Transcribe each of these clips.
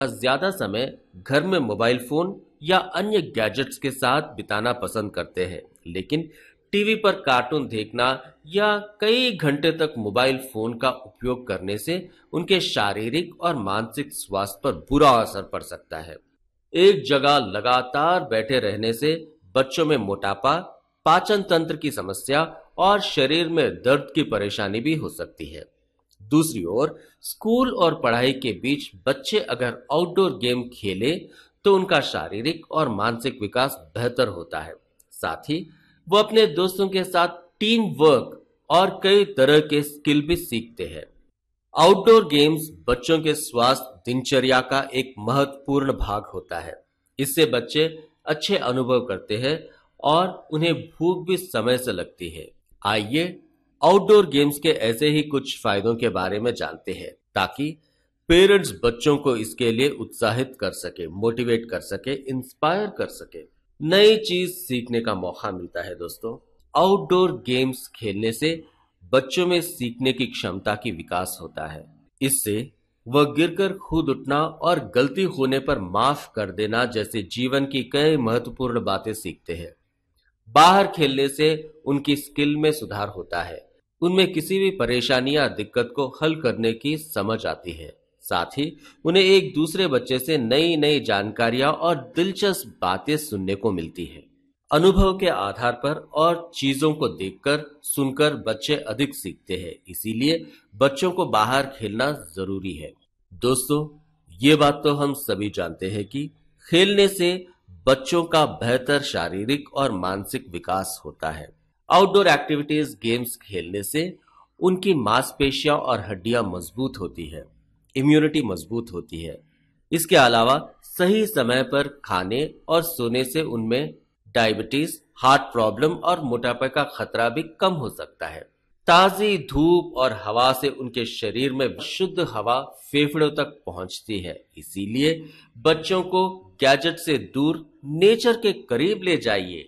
ज्यादा समय घर में मोबाइल फोन या अन्य गैजेट्स के साथ बिताना पसंद करते हैं, लेकिन टीवी पर कार्टून देखना या कई घंटे तक मोबाइल फोन का उपयोग करने से उनके शारीरिक और मानसिक स्वास्थ्य पर बुरा असर पड़ सकता है। एक जगह लगातार बैठे रहने से बच्चों में मोटापा, पाचन तंत्र की समस्या और शरीर में दर्द की परेशानी भी हो सकती है। दूसरी ओर स्कूल और पढ़ाई के बीच बच्चे अगर आउटडोर गेम खेले तो उनका शारीरिक और मानसिक विकास बेहतर होता है। साथ ही वो अपने दोस्तों के साथ टीम वर्क और कई तरह के स्किल भी सीखते हैं। आउटडोर गेम्स बच्चों के स्वास्थ्य दिनचर्या का एक महत्वपूर्ण भाग होता है। इससे बच्चे अच्छे अनुभव करते हैं और उन्हें भूख भी समय से लगती है। आइए आउटडोर गेम्स के ऐसे ही कुछ फायदों के बारे में जानते हैं, ताकि पेरेंट्स बच्चों को इसके लिए उत्साहित कर सके, मोटिवेट कर सके, इंस्पायर कर सके। नई चीज सीखने का मौका मिलता है। दोस्तों, आउटडोर गेम्स खेलने से बच्चों में सीखने की क्षमता की विकास होता है। इससे वह गिरकर खुद उठना और गलती होने पर माफ कर देना जैसे जीवन की कई महत्वपूर्ण बातें सीखते हैं। बाहर खेलने से उनकी स्किल में सुधार होता है। उनमें किसी भी परेशानी या दिक्कत को हल करने की समझ आती है। साथ ही उन्हें एक दूसरे बच्चे से नई नई जानकारियां और दिलचस्प बातें सुनने को मिलती है। अनुभव के आधार पर और चीजों को देखकर सुनकर बच्चे अधिक सीखते हैं। इसीलिए बच्चों को बाहर खेलना जरूरी है। दोस्तों, ये बात तो हम सभी जानते हैं कि खेलने से बच्चों का बेहतर शारीरिक और मानसिक विकास होता है। आउटडोर एक्टिविटीज गेम्स खेलने से उनकी मांसपेशियां और हड्डियां मजबूत होती है, इम्यूनिटी मजबूत होती है। इसके अलावा सही समय पर खाने और सोने से उनमें डायबिटीज, हार्ट प्रॉब्लम और मोटापे का खतरा भी कम हो सकता है। ताजी धूप और हवा से उनके शरीर में शुद्ध हवा फेफड़ों तक पहुंचती है। इसीलिए बच्चों को गैजेट से दूर नेचर के करीब ले जाइए।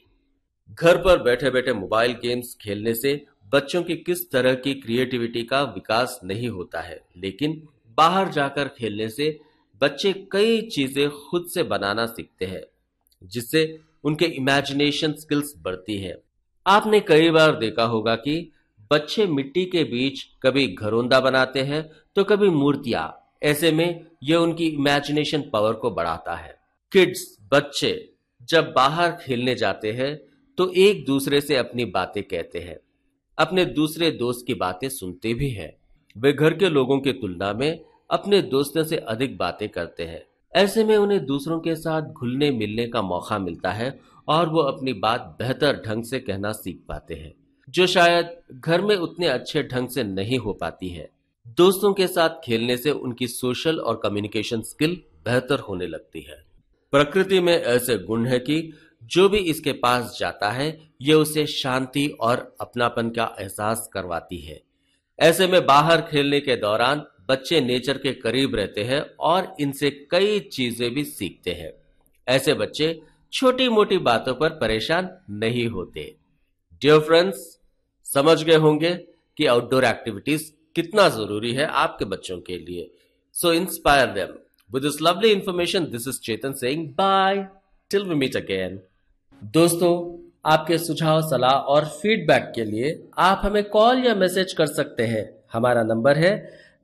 घर पर बैठे बैठे मोबाइल गेम्स खेलने से बच्चों की किस तरह की क्रिएटिविटी का विकास नहीं होता है, लेकिन बाहर जाकर खेलने से बच्चे कई चीजें खुद से बनाना सीखते हैं, जिससे उनके इमेजिनेशन स्किल्स बढ़ती है। आपने कई बार देखा होगा कि बच्चे मिट्टी के बीच कभी घरौंदा बनाते हैं तो कभी मूर्तियां। ऐसे में यह उनकी इमेजिनेशन पावर को बढ़ाता है। किड्स, बच्चे जब बाहर खेलने जाते हैं तो एक दूसरे से अपनी बातें कहते हैं, अपने दूसरे दोस्त की बातें सुनते भी हैं। वे घर के लोगों की तुलना में अपने दोस्तों से अधिक बातें करते हैं। ऐसे में उन्हें दूसरों के साथ घुलने मिलने का मौका मिलता है और वो अपनी बात बेहतर ढंग से कहना सीख पाते हैं, जो शायद घर में उतने अच्छे ढंग से नहीं हो पाती है। दोस्तों के साथ खेलने से उनकी सोशल और कम्युनिकेशन स्किल बेहतर होने लगती है। प्रकृति में ऐसे गुण है कि जो भी इसके पास जाता है ये उसे शांति और अपनापन का एहसास करवाती है। ऐसे में बाहर खेलने के दौरान बच्चे नेचर के करीब रहते हैं और इनसे कई चीजें भी सीखते हैं। ऐसे बच्चे छोटी मोटी बातों पर परेशान नहीं होते। डियर फ्रेंड्स, समझ गए होंगे कि आउटडोर एक्टिविटीज कितना जरूरी है आपके बच्चों के लिए। सो inspire them with this lovely information. This is Chetan saying bye till we meet again. दोस्तों, आपके सुझाव, सलाह और फीडबैक के लिए आप हमें कॉल या मैसेज कर सकते हैं। हमारा नंबर है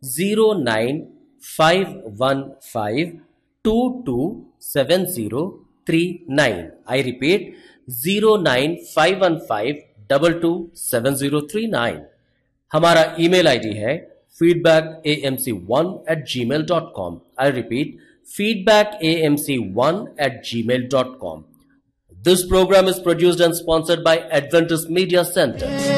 09515227039। I repeat 09515227039। हमारा ईमेल आईडी है feedbackAMC1@gmail.com। I repeat feedbackAMC1@gmail.com। This program is produced and sponsored by Adventist Media Center.